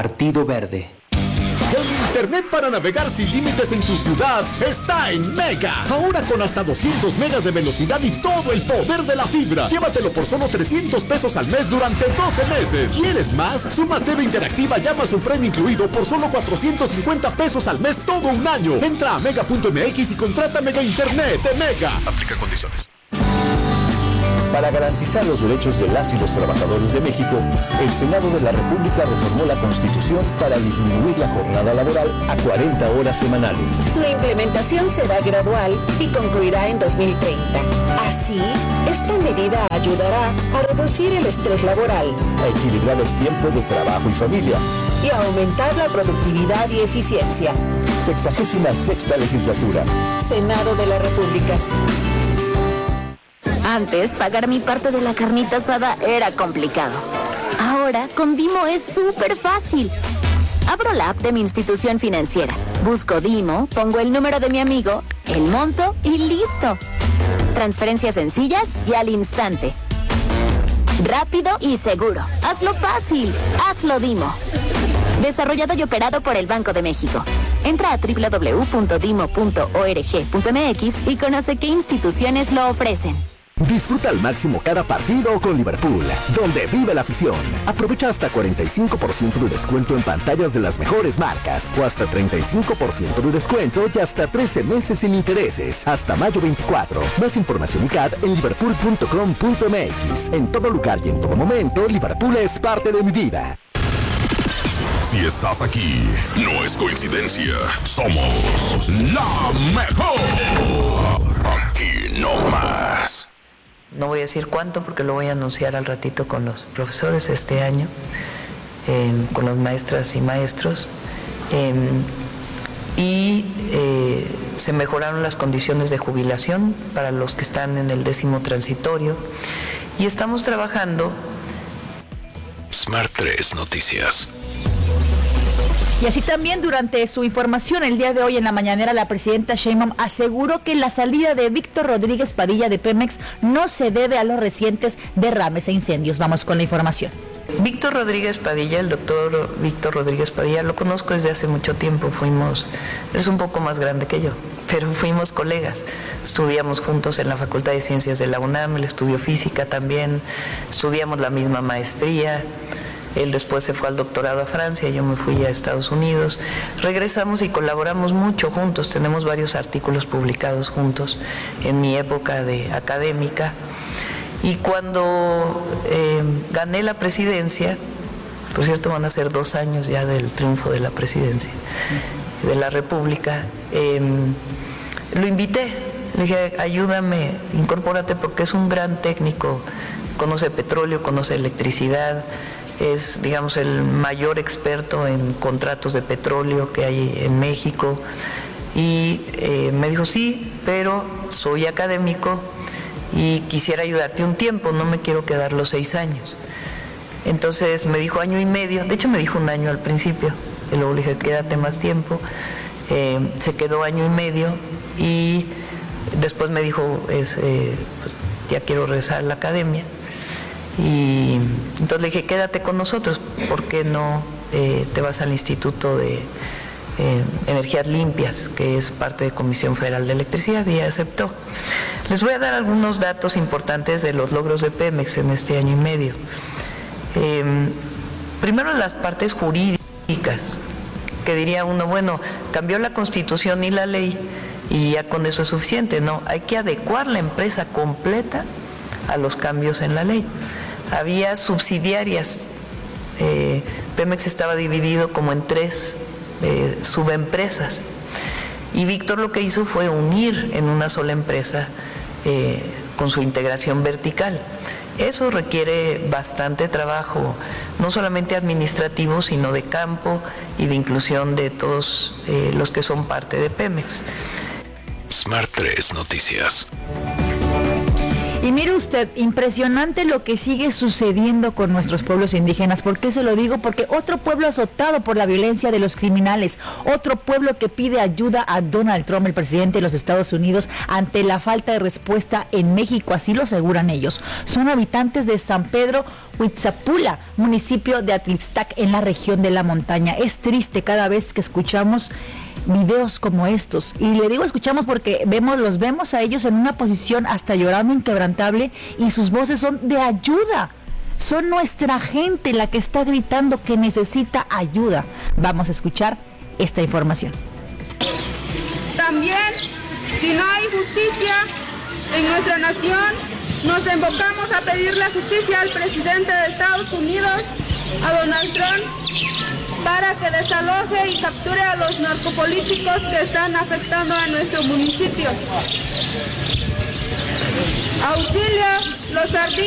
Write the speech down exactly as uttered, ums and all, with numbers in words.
Partido Verde. El internet para navegar sin límites en tu ciudad está en Mega. Ahora con hasta doscientos megas de velocidad y todo el poder de la fibra. Llévatelo por solo trescientos pesos al mes durante doce meses. ¿Quieres más? Suma T V Interactiva, llama a su premio incluido por solo cuatrocientos cincuenta pesos al mes todo un año. Entra a mega punto m x y contrata Mega Internet de Mega. Aplica condiciones. Para garantizar los derechos de las y los trabajadores de México, el Senado de la República reformó la Constitución para disminuir la jornada laboral a cuarenta horas semanales. Su implementación será gradual y concluirá en dos mil treinta. Así, esta medida ayudará a reducir el estrés laboral, a equilibrar el tiempo de trabajo y familia y a aumentar la productividad y eficiencia. Sexagésima sexta legislatura. Senado de la República. Antes, pagar mi parte de la carnita asada era complicado. Ahora, con Dimo es súper fácil. Abro la app de mi institución financiera, busco Dimo, pongo el número de mi amigo, el monto y listo. Transferencias sencillas y al instante. Rápido y seguro. Hazlo fácil. Hazlo Dimo. Desarrollado y operado por el Banco de México. Entra a doble u doble u doble u punto dimo punto org punto m x y conoce qué instituciones lo ofrecen. Disfruta al máximo cada partido con Liverpool, donde vive la afición. Aprovecha hasta cuarenta y cinco por ciento de descuento en pantallas de las mejores marcas, o hasta treinta y cinco por ciento de descuento y hasta trece meses sin intereses, hasta mayo veinticuatro. Más información y C A D en liverpool punto com punto m x. En todo lugar y en todo momento, Liverpool es parte de mi vida. Si estás aquí, no es coincidencia. Somos la mejor. Aquí no más. No voy a decir cuánto porque lo voy a anunciar al ratito con los profesores este año, eh, con las maestras y maestros. Eh, y eh, se mejoraron las condiciones de jubilación para los que están en el décimo transitorio. Y estamos trabajando. Smart tres Noticias. Y así también durante su información el día de hoy en la mañanera, la presidenta Sheinbaum aseguró que la salida de Víctor Rodríguez Padilla de Pemex no se debe a los recientes derrames e incendios. Vamos con la información. Víctor Rodríguez Padilla, el doctor Víctor Rodríguez Padilla, lo conozco desde hace mucho tiempo, fuimos, es un poco más grande que yo, pero fuimos colegas, estudiamos juntos en la Facultad de Ciencias de la UNAM, él estudió física también, estudiamos la misma maestría. Él después se fue al doctorado a Francia, yo me fui a Estados Unidos. Regresamos y colaboramos mucho juntos, tenemos varios artículos publicados juntos en mi época de académica. Y cuando eh, gané la presidencia, por cierto van a ser dos años ya del triunfo de la presidencia de la República, eh, lo invité, le dije ayúdame, incorpórate porque es un gran técnico, conoce petróleo, conoce electricidad, es, digamos, el mayor experto en contratos de petróleo que hay en México. Y eh, me dijo, sí, pero soy académico y quisiera ayudarte un tiempo, no me quiero quedar los seis años. Entonces me dijo año y medio, de hecho me dijo un año al principio, y luego le dije, quédate más tiempo. Eh, se quedó año y medio y después me dijo, es, eh, pues, ya quiero regresar a la academia. Y entonces le dije, quédate con nosotros, ¿por qué no eh, te vas al Instituto de eh, Energías Limpias, que es parte de Comisión Federal de Electricidad? Y aceptó. Les voy a dar algunos datos importantes de los logros de Pemex en este año y medio. Eh, primero las partes jurídicas, que diría uno, bueno, cambió la Constitución y la ley y ya con eso es suficiente. No, hay que adecuar la empresa completa a los cambios en la ley. Había subsidiarias, eh, Pemex estaba dividido como en tres eh, subempresas y Víctor lo que hizo fue unir en una sola empresa eh, con su integración vertical. Eso requiere bastante trabajo, no solamente administrativo, sino de campo y de inclusión de todos eh, los que son parte de Pemex. Smart tres Noticias. Y mire usted, impresionante lo que sigue sucediendo con nuestros pueblos indígenas. ¿Por qué se lo digo? Porque otro pueblo azotado por la violencia de los criminales, otro pueblo que pide ayuda a Donald Trump, el presidente de los Estados Unidos, ante la falta de respuesta en México, así lo aseguran ellos. Son habitantes de San Pedro Huitzapula, municipio de Atlixtac, en la región de la montaña. Es triste cada vez que escuchamos videos como estos, y le digo escuchamos porque vemos, los vemos a ellos en una posición hasta llorando inquebrantable, y sus voces son de ayuda. Son nuestra gente la que está gritando que necesita ayuda. Vamos a escuchar esta información. También, si no hay justicia en nuestra nación, nos invocamos a pedir la justicia al presidente de Estados Unidos, a Donald Trump, para que desaloje y capture a los narcopolíticos que están afectando a nuestro municipio. Auxilio, los ardillos.